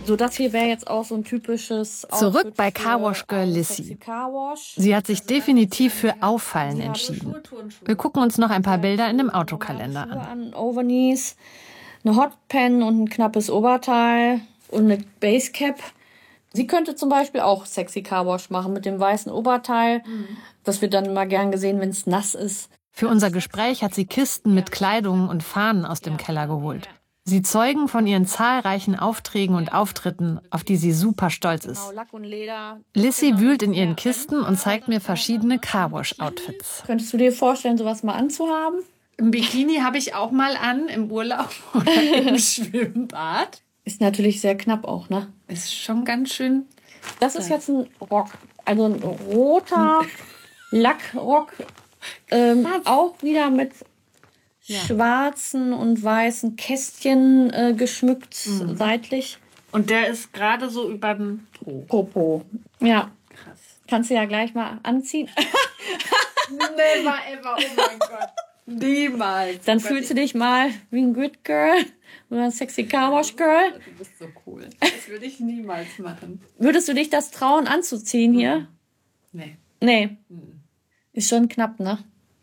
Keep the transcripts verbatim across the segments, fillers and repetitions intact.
So, das hier wäre jetzt auch so ein typisches Zurück bei Carwash Girl Lissy. Sie hat sich definitiv für Auffallen entschieden. Wir gucken uns noch ein paar Bilder in dem Autokalender an. Overknees, eine Hotpan und ein knappes Oberteil und eine Basecap. Sie könnte zum Beispiel auch sexy Carwash machen mit dem weißen Oberteil. Mhm. Das wird dann immer gern gesehen, wenn es nass ist. Für unser Gespräch hat sie Kisten mit Kleidung und Fahnen aus dem Keller geholt. Sie zeugen von ihren zahlreichen Aufträgen und Auftritten, auf die sie super stolz ist. Lissy wühlt in ihren Kisten und zeigt mir verschiedene Carwash-Outfits. Könntest du dir vorstellen, sowas mal anzuhaben? Ein Bikini habe ich auch mal an, im Urlaub oder im Schwimmbad. Ist natürlich sehr knapp auch, ne? Ist schon ganz schön. Das ist jetzt ein Rock, also ein roter Lackrock, ähm, auch wieder mit ja. schwarzen und weißen Kästchen äh, geschmückt, mhm. seitlich. Und der ist gerade so über dem Po. Popo. Ja. Krass. Kannst du ja gleich mal anziehen. Never ever, oh mein Gott. Niemals. Dann fühlst du dich mal wie ein Good Girl oder ein sexy Carwash Girl. Du bist so cool. Das würde ich niemals machen. Würdest du dich das trauen anzuziehen hier? Nee. Nee. Ist schon knapp, ne?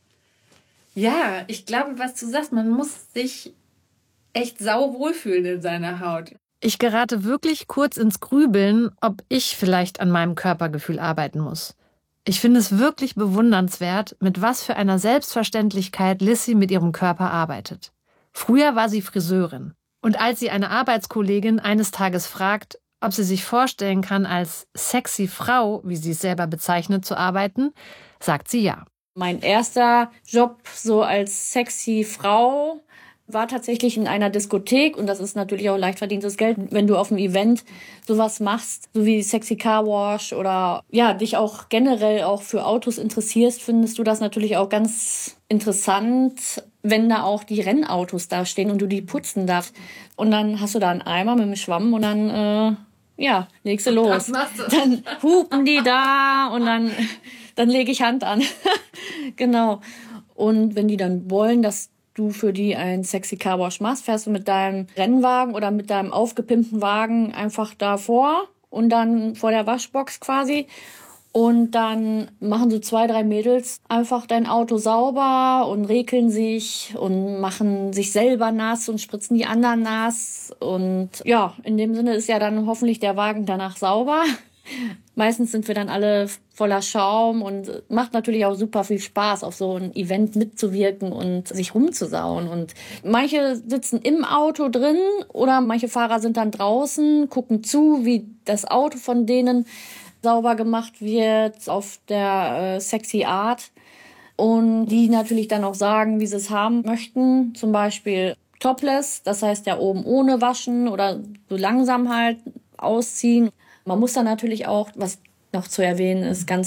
Ja, ich glaube, was du sagst, man muss sich echt sau wohlfühlen in seiner Haut. Ich gerate wirklich kurz ins Grübeln, ob ich vielleicht an meinem Körpergefühl arbeiten muss. Ich finde es wirklich bewundernswert, mit was für einer Selbstverständlichkeit Lissy mit ihrem Körper arbeitet. Früher war sie Friseurin. Und als sie eine Arbeitskollegin eines Tages fragt, ob sie sich vorstellen kann, als sexy Frau, wie sie es selber bezeichnet, zu arbeiten, sagt sie ja. Mein erster Job so als sexy Frau war tatsächlich in einer Diskothek und das ist natürlich auch leicht verdientes Geld, wenn du auf einem Event sowas machst, so wie Sexy Carwash oder ja, dich auch generell auch für Autos interessierst, findest du das natürlich auch ganz interessant, wenn da auch die Rennautos da stehen und du die putzen darfst. Und dann hast du da einen Eimer mit einem Schwamm und dann, äh, ja, legst du los. Dann hupen die da und dann, dann lege ich Hand an. Genau. Und wenn die dann wollen, dass du für die ein sexy Carwash machst, fährst du mit deinem Rennwagen oder mit deinem aufgepimpten Wagen einfach davor und dann vor der Waschbox quasi. Und dann machen so zwei, drei Mädels einfach dein Auto sauber und rekeln sich und machen sich selber nass und spritzen die anderen nass. Und ja, in dem Sinne ist ja dann hoffentlich der Wagen danach sauber. Meistens sind wir dann alle voller Schaum und macht natürlich auch super viel Spaß, auf so ein Event mitzuwirken und sich rumzusauen. Und manche sitzen im Auto drin oder manche Fahrer sind dann draußen, gucken zu, wie das Auto von denen sauber gemacht wird auf der äh, sexy Art. Und die natürlich dann auch sagen, wie sie es haben möchten. Zum Beispiel topless, das heißt ja oben ohne waschen oder so langsam halt ausziehen. Man muss dann natürlich auch, was noch zu erwähnen ist, ganz